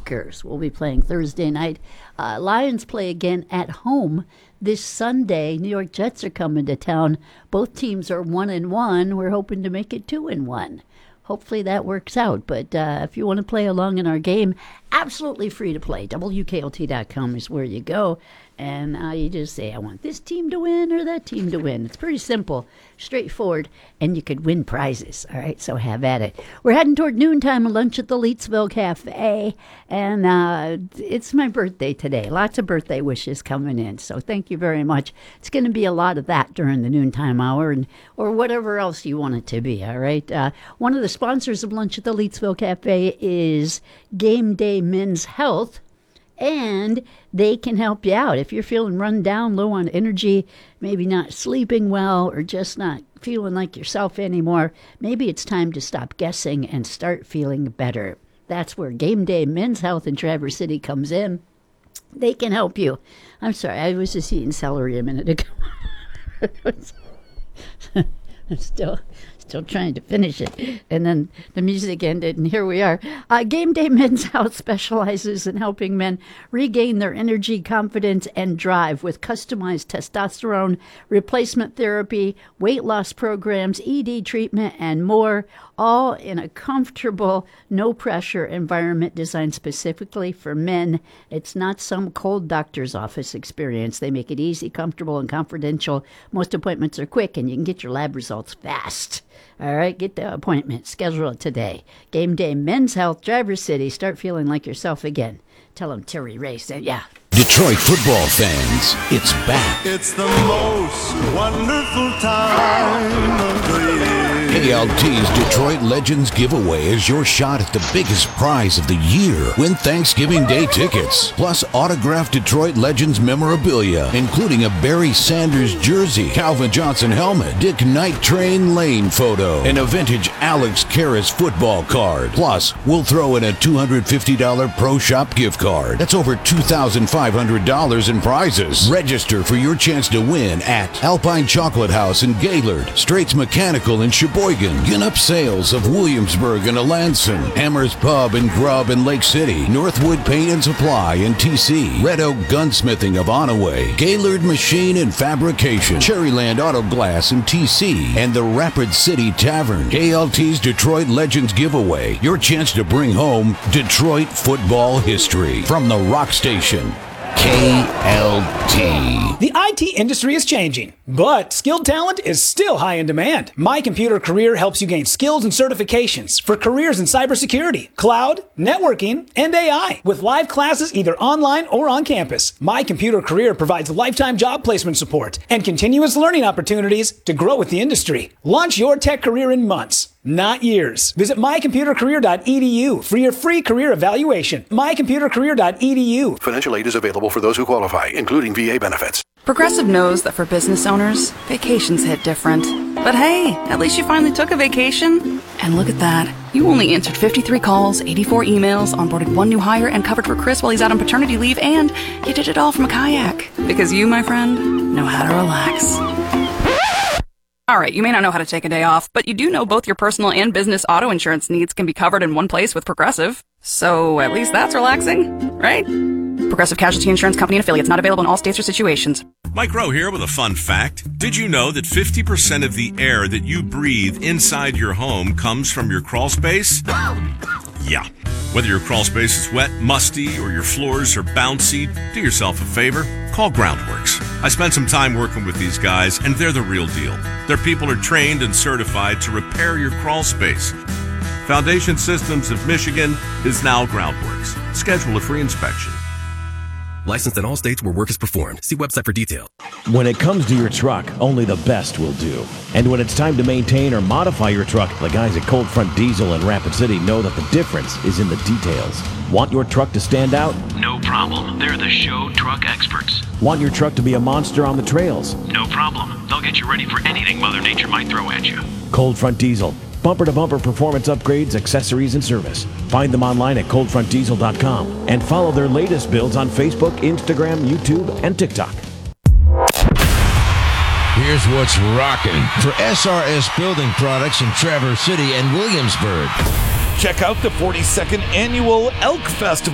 Packers will be playing Thursday night. Lions play again at home this Sunday. New York Jets are coming to town. Both teams are 1-1. We're hoping to make it 2-1. Hopefully that works out. But if you want to play along in our game, absolutely free to play. WKLT.com is where you go. And you just say, I want this team to win or that team to win. It's pretty simple, straightforward, and you could win prizes. All right, so have at it. We're heading toward noontime lunch at the Leetsville Cafe, and it's my birthday today. Lots of birthday wishes coming in, so thank you very much. It's going to be a lot of that during the noontime hour or whatever else you want it to be, all right? One of the sponsors of Lunch at the Leetsville Cafe is Game Day Men's Health. And they can help you out. If you're feeling run down, low on energy, maybe not sleeping well, or just not feeling like yourself anymore, maybe it's time to stop guessing and start feeling better. That's where Game Day Men's Health in Traverse City comes in. They can help you. I'm sorry, I was just eating celery a minute ago. I'm still trying to finish it. And then the music ended, and here we are. Game Day Men's Health specializes in helping men regain their energy, confidence, and drive with customized testosterone replacement therapy, weight loss programs, ED treatment, and more, all in a comfortable, no-pressure environment designed specifically for men. It's not some cold doctor's office experience. They make it easy, comfortable, and confidential. Most appointments are quick, and you can get your lab results fast. All right, get the appointment. Schedule it today. Game Day Men's Health, Traverse City. Start feeling like yourself again. Tell them Terry Ray said, yeah. Detroit football fans, it's back. It's the most wonderful time of the year. KLT's Detroit Legends giveaway is your shot at the biggest prize of the year. Win Thanksgiving Day tickets, plus autographed Detroit Legends memorabilia, including a Barry Sanders jersey, Calvin Johnson helmet, Dick Night Train Lane photo, and a vintage Alex Karras football card. Plus, we'll throw in a $250 Pro Shop gift card. That's over $2,500 in prizes. Register for your chance to win at Alpine Chocolate House in Gaylord, Straits Mechanical in Sheboygan, Ginup Sales of Williamsburg and Alanson, Hammers Pub and Grub in Lake City, Northwood Paint and Supply in TC, Red Oak Gunsmithing of Onaway, Gaylord Machine and Fabrication, Cherryland Auto Glass in TC, and the Rapid City Tavern. KLT's Detroit Legends giveaway, your chance to bring home Detroit football history from the Rock Station. KLT. The IT industry is changing, but skilled talent is still high in demand. My Computer Career helps you gain skills and certifications for careers in cybersecurity, cloud, networking, and AI, with live classes either online or on campus. My Computer Career provides lifetime job placement support and continuous learning opportunities to grow with the industry. Launch your tech career in months, not years. Visit mycomputercareer.edu for your free career evaluation. mycomputercareer.edu. Financial aid is available for those who qualify, including VA benefits. Progressive knows that for business owners, vacations hit different. But hey, at least you finally took a vacation. And look at that. You only answered 53 calls, 84 emails, onboarded one new hire, and covered for Chris while he's out on paternity leave, and you did it all from a kayak. Because you, my friend, know how to relax. All right, you may not know how to take a day off, but you do know both your personal and business auto insurance needs can be covered in one place with Progressive. So at least that's relaxing, right? Progressive Casualty Insurance Company and affiliates, not available in all states or situations. Mike Rowe here with a fun fact. Did you know that 50% of the air that you breathe inside your home comes from your crawl space? Yeah. Whether your crawl space is wet, musty, or your floors are bouncy, do yourself a favor. Call Groundworks. I spent some time working with these guys, and they're the real deal. Their people are trained and certified to repair your crawl space. Foundation Systems of Michigan is now Groundworks. Schedule a free inspection. Licensed in all states where work is performed. See website for details. When it comes to your truck, only the best will do. And when it's time to maintain or modify your truck, the guys at Cold Front Diesel in Rapid City know that the difference is in the details. Want your truck to stand out? No problem. They're the show truck experts. Want your truck to be a monster on the trails? No problem. They'll get you ready for anything Mother Nature might throw at you. Cold Front Diesel. Bumper-to-bumper performance upgrades, accessories, and service. Find them online at coldfrontdiesel.com and follow their latest builds on Facebook, Instagram, YouTube, and TikTok. Here's what's rocking for SRS Building Products in Traverse City and Williamsburg. Check out the 42nd Annual Elk Festival